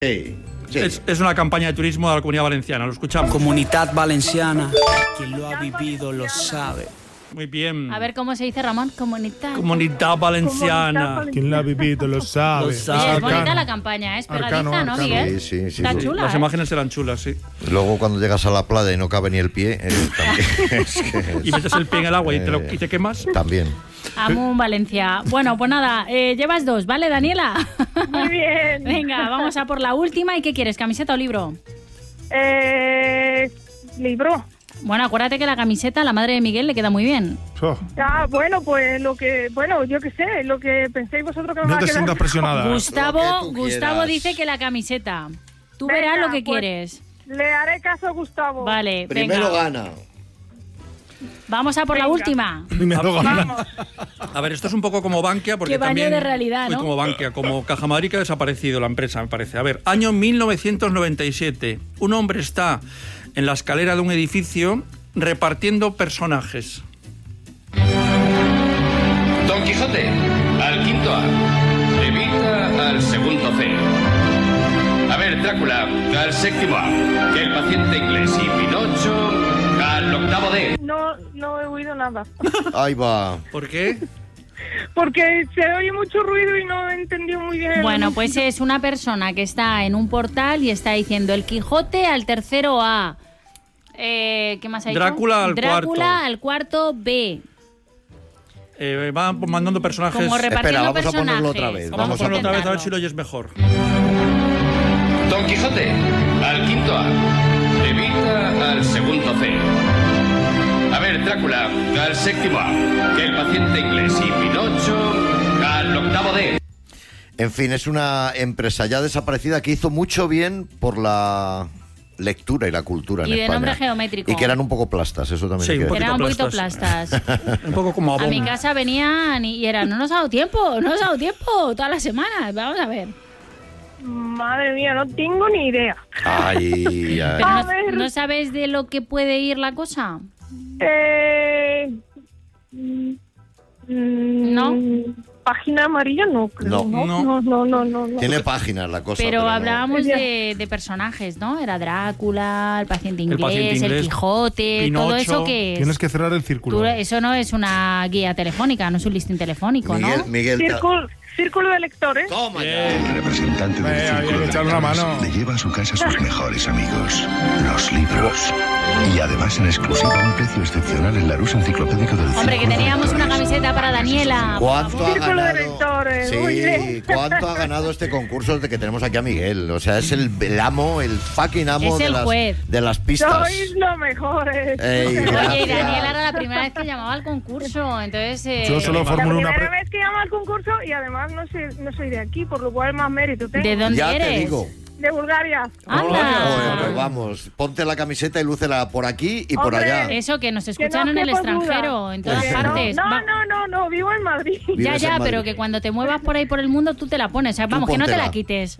Sí, sí. Es una campaña de turismo de la Comunidad Valenciana, lo escuchamos. Comunidad Valenciana, quien lo ha vivido lo sabe. Muy bien. A ver cómo se dice, Ramón. Comunidad Valenciana. Quien la ha vivido lo sabe. Oye, es bonita la campaña, es pegadiza, ¿no, Miguel? Sí. Está chula. Las imágenes eran chulas, sí. Luego cuando llegas a la playa y no cabe ni el pie, también. Y metes el pie en el agua y te quemas. También. Amo Valencia. Bueno, pues nada, llevas 2, ¿vale, Daniela? Muy bien. Venga, vamos a por la última. ¿Y qué quieres, camiseta o libro? Libro. Bueno, acuérdate que la camiseta a la madre de Miguel le queda muy bien. Ah, bueno, pues yo qué sé, lo que penséis vosotros que me va a No te quedar. sientas presionada. Gustavo dice que la camiseta. Tú verás lo que quieres. Le haré caso a Gustavo. Vale, Primero venga. gana. Vamos a por la última. Vamos. A ver, esto es un poco como Bankia, porque Qué baño también... de realidad, Muy ¿no? como Bankia, como Caja Madrid, que ha desaparecido la empresa, me parece. A ver, año 1997. Un hombre está en la escalera de un edificio repartiendo personajes. Don Quijote, al quinto A. Evita, al segundo C. A ver, Drácula, al séptimo A. Que el paciente inglés y Pinocho, al octavo D. No he oído nada. Ahí va. ¿Por qué? Porque se oye mucho ruido y no he entendido muy bien. Bueno, pues es una persona que está en un portal y está diciendo el Quijote al tercero A. ¿Qué más ha dicho? Drácula al cuarto B. Va mandando personajes. Como repartiendo Espera, vamos a personajes. ponerlo otra vez. Vamos a ponerlo otra vez a ver intentarlo. si lo oyes mejor. Don Quijote, al quinto A. Evita, al segundo C. A ver, Drácula, al séptimo A. Que el paciente inglés y Pinocho, al octavo D. En fin, es una empresa ya desaparecida que hizo mucho bien por la lectura y la cultura en Y de España. nombre geométrico. Y que eran un poco plastas, eso también Sí, hay que un decir. Eran un poquito plastas. plastas. Un poco como A Avon. mi casa venían y eran, no nos ha dado tiempo todas las semanas. Vamos a ver. Madre mía, no tengo ni idea. Ay. Pero A ver. ¿no sabes de lo que puede ir la cosa? ¿No? Página amarilla no creo. No. Tiene páginas la cosa. Pero no. hablábamos de personajes, ¿no? Era Drácula, el paciente inglés, el Quijote, Pinocho. todo eso que es. Tienes que cerrar el círculo. Eso no es una guía telefónica, no es un listín telefónico, ¿no? Miguel. Círculo de lectores. Toma El representante del había Círculo que de echarle una Lectores mano. le lleva a su casa sus mejores amigos, los libros. Y además en exclusiva un precio excepcional en Larousse Enciclopédico del Hombre, que Círculo de teníamos una Lectores. camiseta para Daniela. por ¿Cuánto favor. ha Círculo de ganado? lectores, muy Sí, bien. ¿cuánto ha ganado este concurso desde que tenemos aquí a Miguel? O sea, es el amo, el fucking amo Es el juez. de las pistas. Sois los mejores. Ey, Oye, y gracias. Daniela era la primera vez que llamaba al concurso, entonces... Yo solo La formulo una primera vez que llamo al concurso y además no soy de aquí, por lo cual más mérito tengo. ¿De dónde Ya eres? te digo. De Bulgaria. Joder, ¡Anda! pues vamos, ponte la camiseta y lúcela por aquí y por Hombre, allá. Eso, que nos Que escuchan no en el quepa extranjero, duda. en todas Pues partes. No, vivo en Madrid. Ya, Vives en ya, Madrid. pero que cuando te muevas por ahí por el mundo tú te la pones. O sea, vamos, que no te póntela. la quites.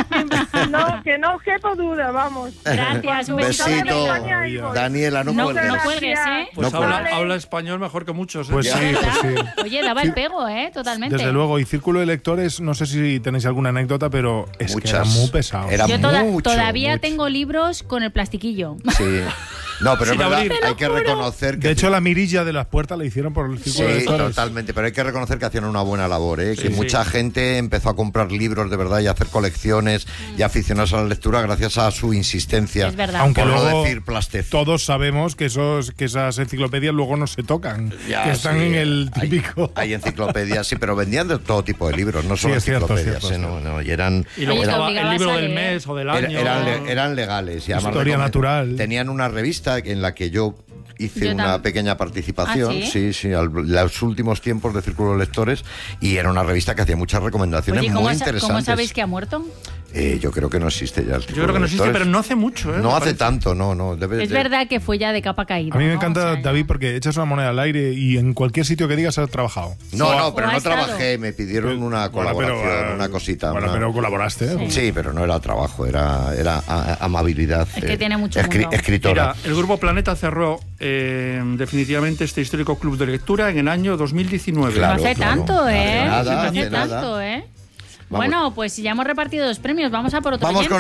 No, que no quepa duda, vamos. Gracias, un besito. Besito, España, Ivo. Daniela, no No, cuelgues. no cuelgues, ¿eh? Pues No, habla, pues- habla español mejor que muchos, ¿eh? Pues sí, pues sí. Oye, daba el pego, Totalmente. Desde luego, y Círculo de Lectores, no sé si tenéis alguna anécdota, pero es que era Muchas. muy pesado. Era Yo mucho. todavía tengo libros con el plastiquillo. Sí. No, pero es Sin verdad, abrir. hay que reconocer que... De hecho, la mirilla de las puertas la hicieron por el Círculo de Sí, Lectores. totalmente, pero hay que reconocer que hacían una buena labor, que Sí, mucha sí. gente empezó a comprar libros de verdad y a hacer colecciones y aficionarse a la lectura gracias a su insistencia. Es verdad. Aunque por no luego decir plastez. todos sabemos que esas enciclopedias luego no se tocan, Ya, que están sí, en el hay- típico. Hay enciclopedias, sí, pero vendían de todo tipo de libros, no solo Sí, es cierto, enciclopedias, es cierto, no, y eran... Y luego Oye, te estaba el obligabas libro a del leer. mes o del año. Eran legales. Y además Historia natural. Tenían una revista en la que yo hice Yo una tam- pequeña participación, ¿Ah, sí? los últimos tiempos de Círculo de Lectores, y era una revista que hacía muchas recomendaciones Oye, muy ¿cómo interesantes. sabéis que ha muerto? Yo creo que no existe ya. Yo creo que no existe, pero no hace mucho, No me hace parece. tanto, no. Es verdad que fue ya de capa caída. A mí me ¿no? encanta, O sea, ya- David, porque echas una moneda al aire y en cualquier sitio que digas has trabajado. No, pero o ha no estado. trabajé, me pidieron una Bueno, colaboración, pero, una cosita. Bueno, una- pero colaboraste. ¿eh? Sí, pero no era trabajo, era amabilidad. Es que tiene mucho mundo. escritora. Mira, el Grupo Planeta cerró definitivamente este histórico club de lectura en el año 2019. Claro, no hace claro. tanto, ¿eh? Hace nada, no hace hace nada. tanto, ¿eh? Vamos. Bueno, pues si ya hemos repartido 2 premios, vamos a por otro Vamos oyente.